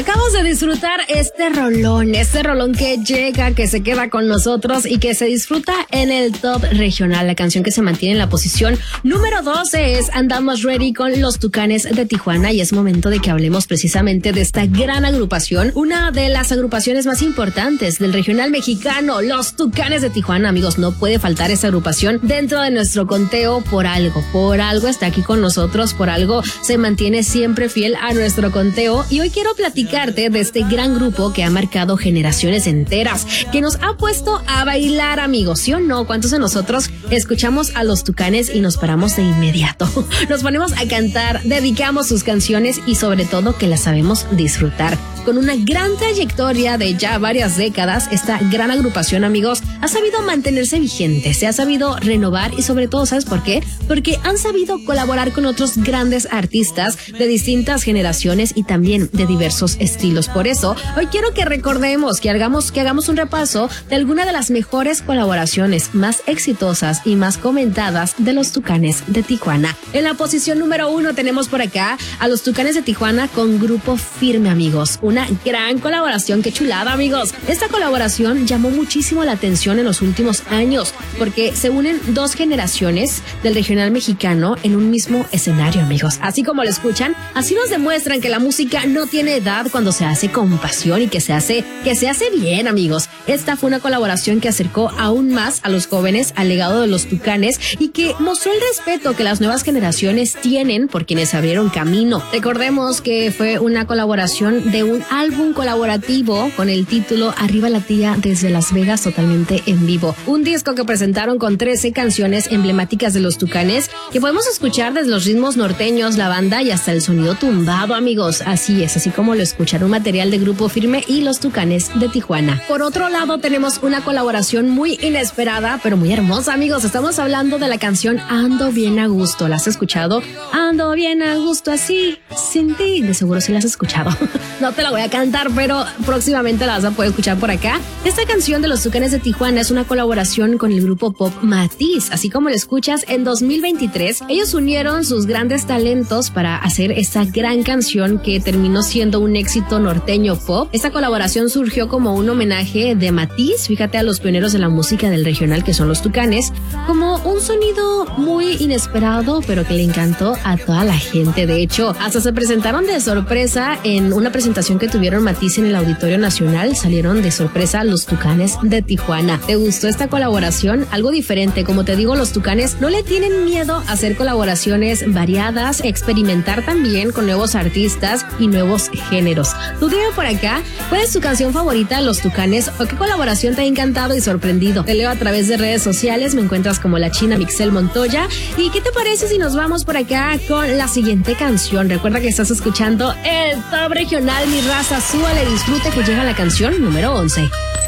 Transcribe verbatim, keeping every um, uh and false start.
Acabamos de disfrutar este rolón, este rolón que llega, que se queda con nosotros y que se disfruta en el top regional. La canción que se mantiene en la posición número doce es Andamos Ready con los Tucanes de Tijuana, y es momento de que hablemos precisamente de esta gran agrupación, una de las agrupaciones más importantes del regional mexicano, los Tucanes de Tijuana. Amigos, no puede faltar esta agrupación dentro de nuestro conteo por algo, por algo está aquí con nosotros, por algo se mantiene siempre fiel a nuestro conteo, y hoy quiero platicarte de este gran grupo que ha marcado generaciones enteras, que nos ha puesto a bailar, amigos, ¿sí o no? ¿Cuántos de nosotros escuchamos a los Tucanes y nos paramos de inmediato? Nos ponemos a cantar, dedicamos sus canciones y sobre todo que las sabemos disfrutar. Con una gran trayectoria de ya varias décadas, esta gran agrupación, amigos, ha sabido mantenerse vigente, se ha sabido renovar y sobre todo, ¿sabes por qué? Porque han sabido colaborar con otros grandes artistas de distintas generaciones y también de diversos estilos. Por eso, hoy quiero que recordemos, que hagamos, que hagamos un repaso de alguna de las mejores colaboraciones más exitosas y más comentadas de los Tucanes de Tijuana. En la posición número uno tenemos por acá a los Tucanes de Tijuana con Grupo Firme, amigos. Una gran colaboración, qué chulada, amigos. Esta colaboración llamó muchísimo la atención en los últimos años porque se unen dos generaciones del regional mexicano en un mismo escenario, amigos. Así como lo escuchan, así nos demuestran que la música no tiene edad cuando se hace con pasión y que se hace, que se hace bien, amigos. Esta fue una colaboración que acercó aún más a los jóvenes al legado de los Tucanes y que mostró el respeto que las nuevas generaciones tienen por quienes abrieron camino. Recordemos que fue una colaboración de un álbum colaborativo con el título Arriba la Tía desde Las Vegas, totalmente en vivo. Un disco que presentaron con trece canciones emblemáticas de los Tucanes que podemos escuchar desde los ritmos norteños, la banda y hasta el sonido tumbado, amigos. Así es, así como lo escucharon, un material de Grupo Firme y los Tucanes de Tijuana. Por otro lado, tenemos una colaboración muy inesperada, pero muy hermosa, amigos. Estamos hablando de la canción Ando Bien a Gusto. ¿La has escuchado? Ando bien a gusto así, sin ti. De seguro sí la has escuchado. No te la voy a cantar, pero próximamente la vas a poder escuchar por acá. Esta canción de los Tucanes de Tijuana es una colaboración con el grupo pop Matiz. Así como lo escuchas, en dos mil veintitrés ellos unieron sus grandes talentos para hacer esta gran canción que terminó siendo un éxito norteño pop. Esta colaboración surgió como un homenaje de Matiz, fíjate, a los pioneros de la música del regional que son los Tucanes, como un sonido muy inesperado, pero que le encantó a toda la gente. De hecho, hasta se presentaron de sorpresa en una presentación que tuvieron Matiz en el Auditorio Nacional. Salieron de sorpresa los Tucanes de Tijuana. ¿Te gustó esta colaboración? Algo diferente. Como te digo, los Tucanes no le tienen miedo a hacer colaboraciones variadas, experimentar también con nuevos artistas y nuevos géneros. Tú dime por acá, ¿cuál es tu canción favorita de los Tucanes o qué colaboración te ha encantado y sorprendido? Te leo a través de redes sociales, me encuentras como la China Mixel Montoya. ¿Y qué te parece si nos vamos por acá con la siguiente canción? Recuerda que estás escuchando el Top Regional, mi raza, súbale, disfruta que llega la canción número once.